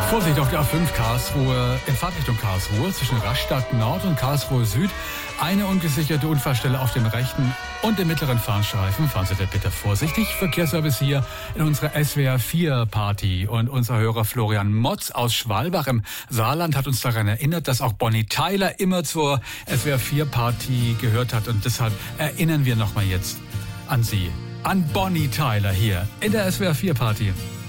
Vorsicht auf der A5 Karlsruhe in Fahrtrichtung Karlsruhe zwischen Rastatt Nord und Karlsruhe Süd. Eine ungesicherte Unfallstelle auf dem rechten und dem mittleren Fahrstreifen. Fahren Sie da bitte vorsichtig. Verkehrsservice hier in unserer SWR 4 Party. Und unser Hörer Florian Motz aus Schwalbach im Saarland hat uns daran erinnert, dass auch Bonnie Tyler immer zur SWR 4 Party gehört hat. Und deshalb erinnern wir nochmal jetzt an Sie. An Bonnie Tyler hier in der SWR 4 Party.